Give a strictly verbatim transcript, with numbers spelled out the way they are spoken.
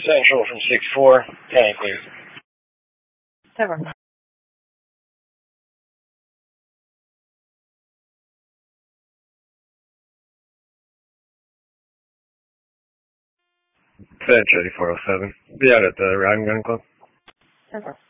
Central from six four. Tank, please. Never. Fed thirty-four oh seven. Be out at the Riding Gun Club. Never.